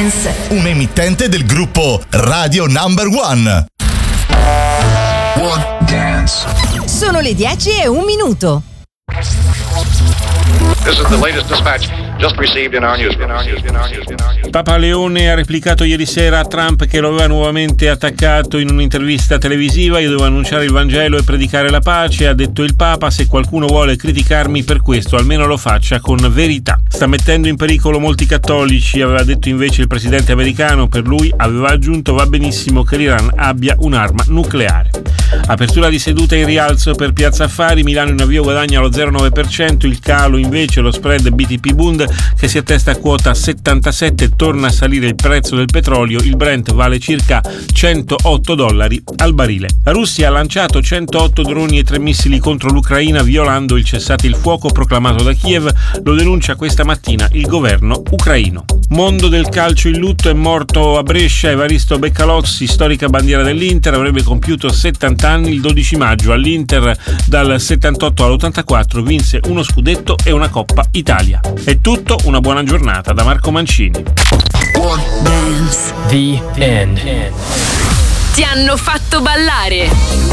Dance, un emittente del gruppo Radio Number One. One Dance. sono le 10:01. This is the latest dispatch just received in our newsroom. Papa Leone ha replicato ieri sera a Trump che lo aveva nuovamente attaccato in un'intervista televisiva. Io devo annunciare il Vangelo e predicare la pace, ha detto il Papa. Se qualcuno vuole criticarmi per questo, almeno lo faccia con verità. Sta mettendo in pericolo molti cattolici, aveva detto invece il presidente americano. Per lui, aveva aggiunto, va benissimo che l'Iran abbia un'arma nucleare. Apertura di seduta in rialzo per Piazza Affari, Milano in avvio guadagna lo 0,9%, il calo invece lo spread BTP Bund che si attesta a quota 77, torna a salire il prezzo del petrolio, il Brent vale circa $108 al barile. La Russia ha lanciato 108 droni e 3 missili contro l'Ucraina violando il cessate il fuoco proclamato da Kiev, lo denuncia questa mattina il governo ucraino. Mondo del calcio in lutto, è morto a Brescia Evaristo Beccalozzi, storica bandiera dell'Inter, avrebbe compiuto 70 anni il 12 maggio. All'Inter dal 78 all'84 vinse uno scudetto e una Coppa Italia. È tutto, una buona giornata da Marco Mancini. One Dance. The End. Ti hanno fatto ballare.